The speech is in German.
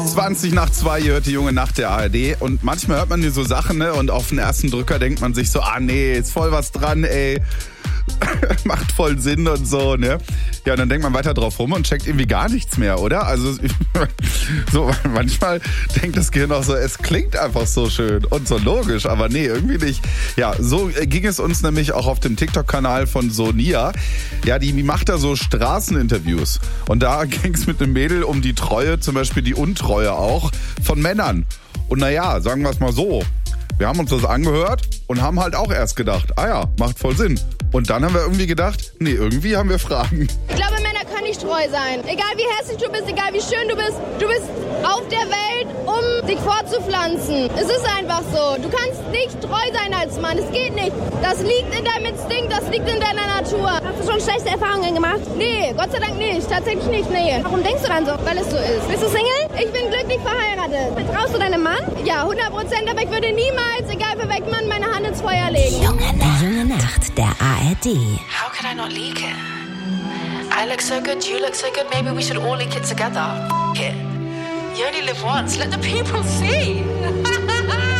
1:20 ihr hört die junge Nacht der ARD und manchmal hört man hier so Sachen, ne? Und auf den ersten Drücker denkt man sich so, nee, ist voll was dran, ey. Macht voll Sinn und so, ne? Ja, und dann denkt man weiter drauf rum und checkt irgendwie gar nichts mehr, oder? Also so manchmal denkt das Gehirn auch so, es klingt einfach so schön und so logisch, aber nee, irgendwie nicht. Ja, so ging es uns nämlich auch auf dem TikTok-Kanal von Sonia. Ja, die macht da so Straßeninterviews und da ging es mit einem Mädel um die Treue, zum Beispiel die Untreue auch, von Männern. Und naja, sagen wir es mal so, wir haben uns das angehört und haben halt auch erst gedacht, macht voll Sinn. Und dann haben wir irgendwie gedacht, nee, irgendwie haben wir Fragen. Ich glaube, Männer können nicht treu sein. Egal wie hässlich du bist, egal wie schön du bist auf der Welt, um dich fortzupflanzen. Es ist einfach so. Du kannst nicht treu sein als Mann. Es geht nicht. Das liegt in deinem Instinkt, das liegt in deiner Natur. Hast du schon schlechte Erfahrungen gemacht? Nee, Gott sei Dank nicht. Tatsächlich nicht, nee. Warum denkst du dann so? Weil es so ist. Bist du Single? Ich bin glücklich verheiratet. Vertraust du deinem Mann? Ja, 100%, aber ich würde niemals, egal für welchen Mann, meine Hand ins Feuer legen. Die junge Nacht der ARD. How could I not leak it? I look so good, you look so good, maybe we should all leak it together. F it. You only live once, let the people see.